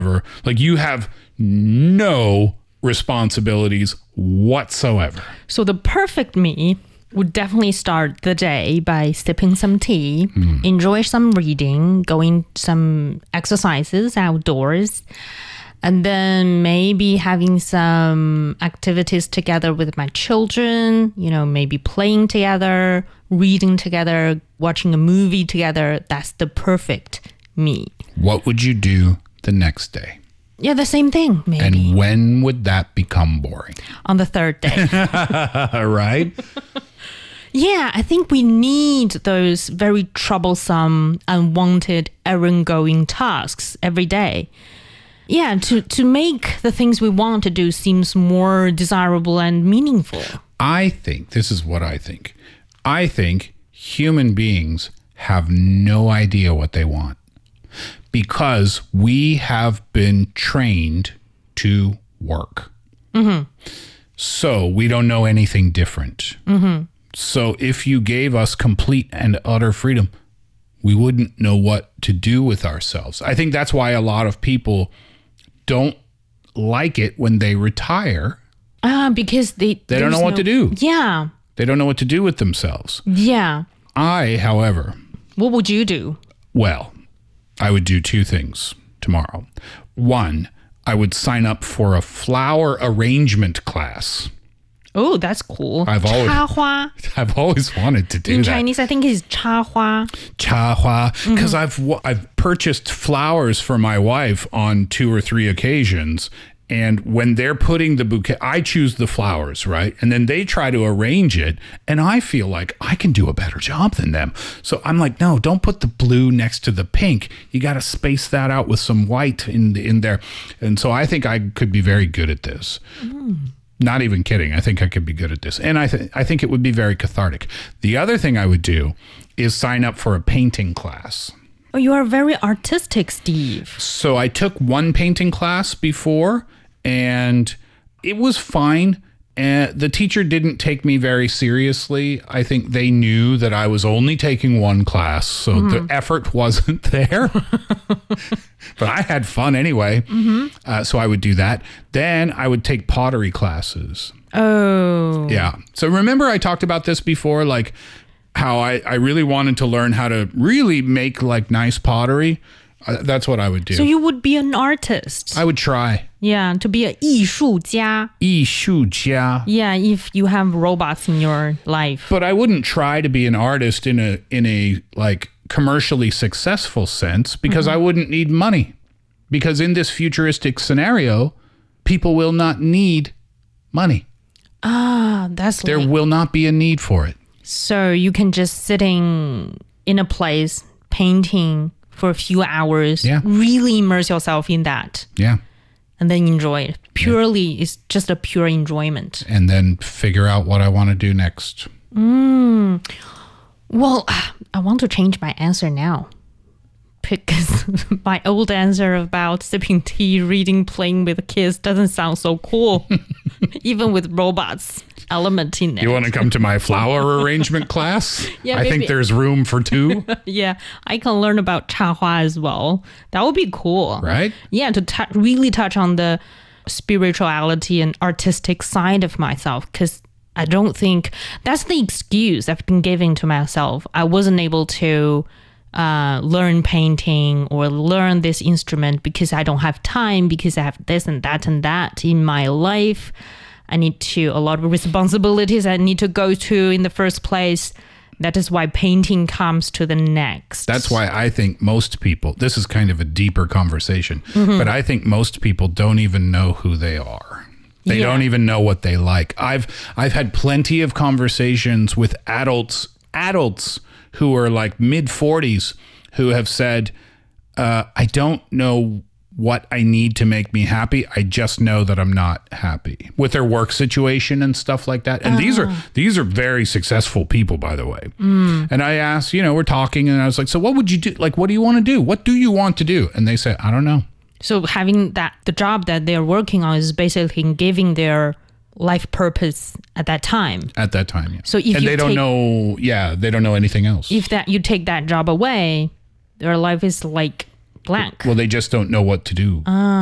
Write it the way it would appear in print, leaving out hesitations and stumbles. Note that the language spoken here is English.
Like you have no responsibilities whatsoever. So the perfect me would definitely start the day by sipping some tea, enjoy some reading, going some exercises outdoors, and then maybe having some activities together with my children, maybe playing together, reading together, watching a movie together. That's the perfect me. What would you do the next day? Yeah, the same thing, maybe. And when would that become boring? On the third day. Right? Yeah, I think we need those very troublesome, unwanted, errand-going tasks every day. Yeah, to make the things we want to do seems more desirable and meaningful. I think, this is what I think. I think human beings have no idea what they want because we have been trained to work. Mm-hmm. So we don't know anything different. Mm-hmm. So if you gave us complete and utter freedom, we wouldn't know what to do with ourselves. I think that's why a lot of people don't like it when they retire. Because they don't know what to do. Yeah. They don't know what to do with themselves. Yeah. I, however... What would you do? Well, I would do two things tomorrow. One, I would sign up for a flower arrangement class. Oh, that's cool. 插花. I've always wanted to do In that. In Chinese, I think it's 插花. 插花, because I've purchased flowers for my wife on 2 or 3 occasions. And when they're putting the bouquet, I choose the flowers, right? And then they try to arrange it. And I feel like I can do a better job than them. So I'm like, no, don't put the blue next to the pink. You got to space that out with some white in there. And so I think I could be very good at this. Not even kidding. I think I could be good at this. And I think it would be very cathartic. The other thing I would do is sign up for a painting class. Oh, you are very artistic, Steve. So I took one painting class before and it was fine. And the teacher didn't take me very seriously. I think they knew that I was only taking one class, so the effort wasn't there. But I had fun anyway. So I would do that. Then I would take pottery classes. Oh. Yeah. So remember I talked about this before, like how I really wanted to learn how to really make like nice pottery. That's what I would do. So you would be an artist. I would try. Yeah, to be a 艺术家. 艺术家. Yeah, if you have robots in your life. But I wouldn't try to be an artist in a like commercially successful sense because I wouldn't need money. Because in this futuristic scenario, people will not need money. There will not be a need for it. So you can just sitting in a place painting for a few hours, really immerse yourself in that. Yeah. And then enjoy it. Purely, it's just a pure enjoyment. And then figure out what I want to do next. Well, I want to change my answer now. Because my old answer about sipping tea, reading, playing with kids doesn't sound so cool. Even with robots element in it. You want to come to my flower arrangement class? Yeah, I think there's room for 2. Yeah, I can learn about 插花 as well. That would be cool. Right? Yeah, to really touch on the spirituality and artistic side of myself. Because I don't think that's the excuse I've been giving to myself. I wasn't able to learn painting or learn this instrument because I don't have time, because I have this and that in my life. I need a lot of responsibilities I need to go to in the first place. That is why painting comes to the next. That's why I think most people, this is kind of a deeper conversation, but I think most people don't even know who they are. They don't even know what they like. I've had plenty of conversations with adults who are like mid-40s who have said, I don't know what I need to make me happy. I just know that I'm not happy with their work situation and stuff like that. And these are very successful people, by the way. And I asked, we're talking and I was like, so what would you do? Like, what do you want to do? What do you want to do? And they said, I don't know. So having the job that they're working on is basically giving their life purpose at that time. At that time, yeah. So if they don't know anything else. If you take that job away, their life is like blank. Well, they just don't know what to do.